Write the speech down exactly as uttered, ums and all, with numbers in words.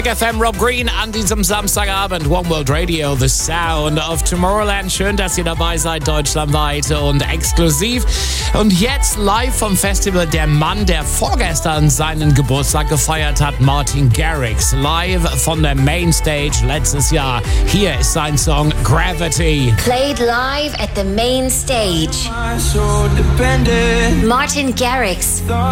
F M, Rob Green an diesem Samstagabend. One World Radio, the sound of Tomorrowland. Schön, dass ihr dabei seid, deutschlandweit und exklusiv. Und jetzt live vom Festival der Mann, der vorgestern seinen Geburtstag gefeiert hat, Martin Garrix. Live von der Mainstage letztes Jahr. Hier ist sein Song Gravity. Played live at the main stage. Martin Garrix.